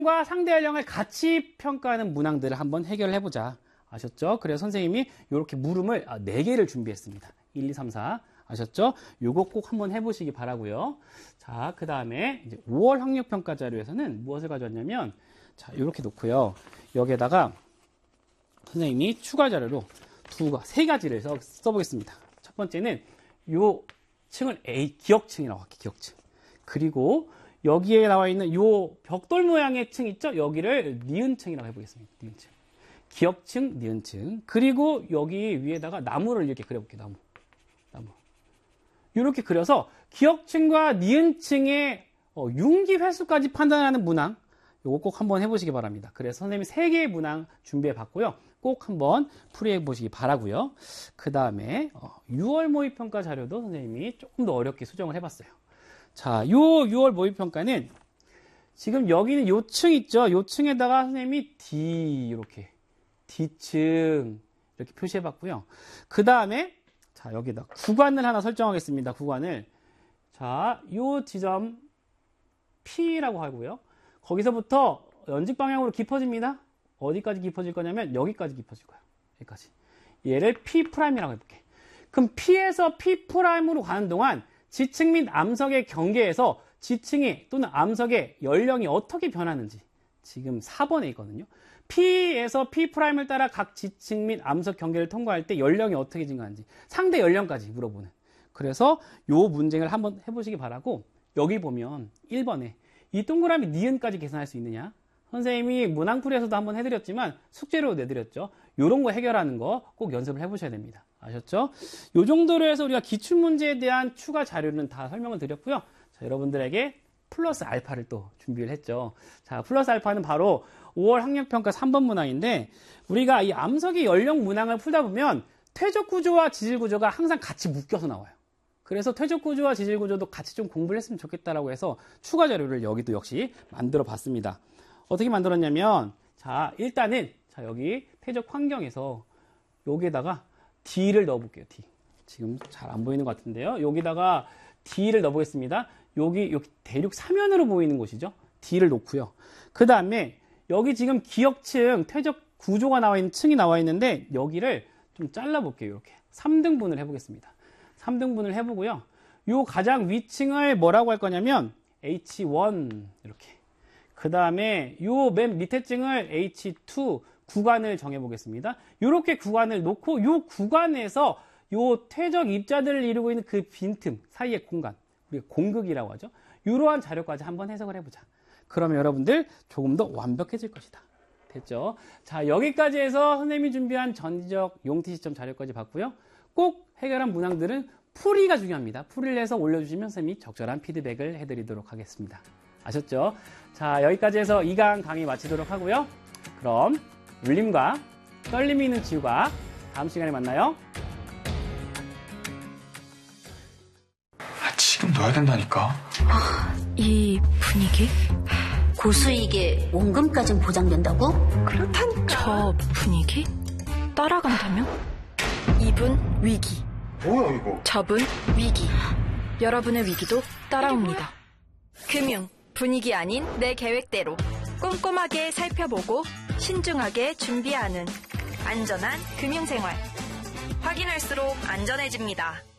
과 상대 연령을 같이 평가하는 문항들을 한번 해결을 해보자. 아셨죠? 그래서 선생님이 이렇게 물음을 4개를 준비했습니다. 1, 2, 3, 4. 아셨죠? 요거 꼭 한번 해보시기 바라고요. 자, 그 다음에 이제 5월 학력평가 자료에서는 무엇을 가져왔냐면, 자, 이렇게 놓고요. 여기에다가 선생님이 추가 자료로 3가지를 써보겠습니다. 첫 번째는 요 층을 기역층이라고 할게요. 기역층. 그리고 여기에 나와 있는 요 벽돌 모양의 층 있죠? 여기를 니은층이라고 해보겠습니다. 니은층. 기역층, 니은층. 그리고 여기 위에다가 나무를 이렇게 그려볼게요. 나무. 이렇게 그려서 기역층과 니은층의 융기 횟수까지 판단하는 문항. 요거 꼭 한번 해보시기 바랍니다. 그래서 선생님이 3개의 문항 준비해 봤고요. 꼭 한번 풀이해 보시기 바라고요. 그 다음에 6월 모의평가 자료도 선생님이 조금 더 어렵게 수정을 해봤어요. 자, 요 6월 모의평가는 지금 여기는 요 층 있죠? 요 층에다가 선생님이 D층 이렇게 표시해 봤고요. 그 다음에 자, 여기다 구간을 하나 설정하겠습니다. 구간을. 자, 요 지점 P라고 하고요. 거기서부터 연직 방향으로 깊어집니다. 어디까지 깊어질 거냐면 여기까지 깊어질 거예요. 여기까지. 얘를 P'이라고 해볼게. 그럼 P에서 P'으로 가는 동안 지층 및 암석의 경계에서 지층이 또는 암석의 연령이 어떻게 변하는지 지금 4번에 있거든요. P에서 P'을 따라 각 지층 및 암석 경계를 통과할 때 연령이 어떻게 증가하는지 상대 연령까지 물어보는. 그래서 요 문제를 한번 해보시기 바라고, 여기 보면 1번에 이 동그라미 니은까지 계산할 수 있느냐? 선생님이 문항풀이에서도 한번 해드렸지만 숙제로 내드렸죠. 요런 거 해결하는 거 꼭 연습을 해보셔야 됩니다. 아셨죠? 요 정도로 해서 우리가 기출문제에 대한 추가 자료는 다 설명을 드렸고요. 자, 여러분들에게 플러스 알파를 또 준비를 했죠. 자, 플러스 알파는 바로 5월 학력평가 3번 문항인데, 우리가 이 암석의 연령 문항을 풀다 보면 퇴적 구조와 지질 구조가 항상 같이 묶여서 나와요. 그래서 퇴적 구조와 지질 구조도 같이 좀 공부를 했으면 좋겠다라고 해서 추가 자료를 여기도 역시 만들어 봤습니다. 어떻게 만들었냐면, 자, 일단은, 자, 여기 퇴적 환경에서 여기에다가 D를 넣어 볼게요. D. 지금 잘 안 보이는 것 같은데요. 여기다가 D를 넣어 보겠습니다. 여기 대륙 사면으로 보이는 곳이죠. D를 놓고요. 그 다음에 여기 지금 기역층, 퇴적 구조가 나와 있는 층이 나와 있는데, 여기를 좀 잘라 볼게요. 이렇게 3등분을 해보겠습니다. 3등분을 해보고요. 요 가장 위층을 뭐라고 할 거냐면 H1 이렇게. 그 다음에 요 맨 밑에 층을 H2 구간을 정해 보겠습니다. 이렇게 구간을 놓고 요 구간에서 요 퇴적 입자들을 이루고 있는 그 빈틈 사이의 공간, 우리가 공극이라고 하죠. 이러한 자료까지 한번 해석을 해보자. 그러면 여러분들 조금 더 완벽해질 것이다. 됐죠? 자, 여기까지 해서 선생님이 준비한 전지적 용티 시점 자료까지 봤고요. 꼭 해결한 문항들은 풀이가 중요합니다. 풀이를 해서 올려주시면 선생님이 적절한 피드백을 해드리도록 하겠습니다. 아셨죠? 자, 여기까지 해서 2강 강의 마치도록 하고요. 그럼 울림과 떨림이 있는 치유가 다음 시간에 만나요. 지금 넣어야 된다니까. 이 분위기? 고수익에 원금까진 보장된다고? 그렇다니까. 저 분위기? 따라간다면? 이분 위기. 뭐야 이거? 저분 위기. 여러분의 위기도 따라옵니다. 금융, 분위기 아닌 내 계획대로 꼼꼼하게 살펴보고 신중하게 준비하는 안전한 금융생활. 확인할수록 안전해집니다.